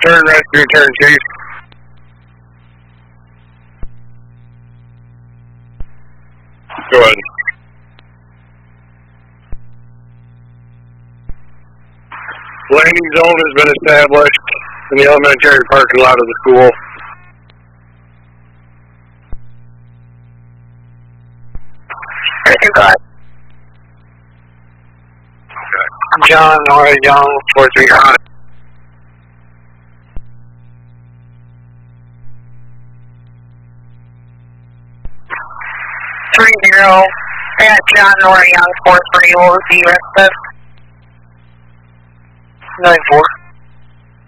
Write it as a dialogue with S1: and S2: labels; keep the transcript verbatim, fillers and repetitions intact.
S1: turn, rescue, turn, chief. Go ahead. Landing zone has been established in the elementary parking lot of the school.
S2: Okay. John, Nora, Young, four three hundred. Three zero. I got John, Nora, Young, four three. What was the rest of? Nine four.